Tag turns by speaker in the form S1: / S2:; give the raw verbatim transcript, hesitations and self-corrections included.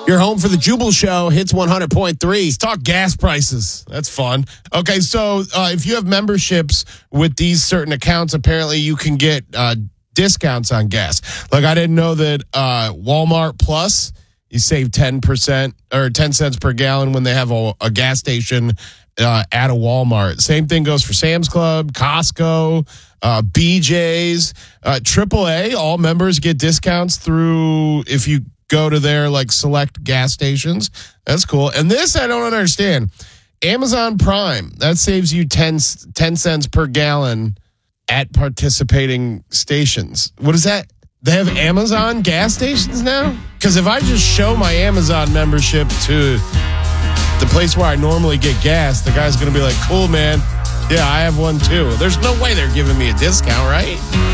S1: You're home for the Jubal Show. Hits one hundred point three.
S2: Let's talk gas prices. That's fun. Okay, so uh, if you have memberships with these certain accounts, apparently you can get uh, discounts on gas. Like, I didn't know that uh, Walmart Plus, you save ten percent or ten cents per gallon when they have a, a gas station uh, at a Walmart. Same thing goes for Sam's Club, Costco, uh, B J's, uh, triple A. All members get discounts through if you go to their like select gas stations. That's cool. And this I don't understand. Amazon Prime, that saves you ten, ten cents per gallon at participating stations. What is that? They have Amazon gas stations now? Because if I just show my Amazon membership to the place where I normally get gas, the guy's going to be like, cool, man. Yeah, I have one too. There's no way they're giving me a discount, right?